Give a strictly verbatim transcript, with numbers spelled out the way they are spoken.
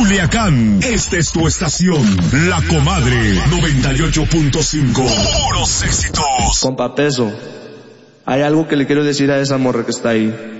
Culiacán, esta es tu estación, La Comadre noventa y ocho punto cinco. Puros éxitos. Compa Peso, hay algo que le quiero decir a esa morra que está ahí.